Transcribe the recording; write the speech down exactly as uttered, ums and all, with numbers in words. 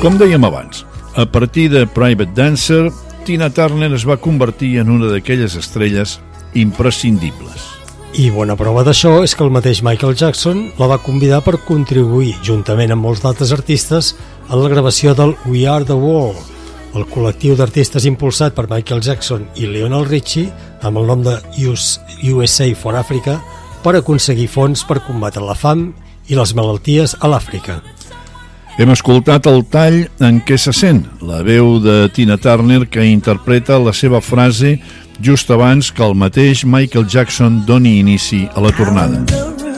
Com dèiem abans, a partir de Private Dancer, Tina Turner es va convertir en una d'aquelles estrelles imprescindibles. I bona prova d'això és que el mateix Michael Jackson la va convidar per contribuir, juntament amb molts d'altres artistes, a la gravació del We Are The World, el col·lectiu d'artistes impulsat per Michael Jackson i Lionel Richie, amb el nom de U S A for Africa, per aconseguir fons per combatre la fam i les malalties a l'Àfrica. Hem escoltat el tall en què se sent la veu de Tina Turner, que interpreta la seva frase just abans que el mateix Michael Jackson doni inici a la tornada.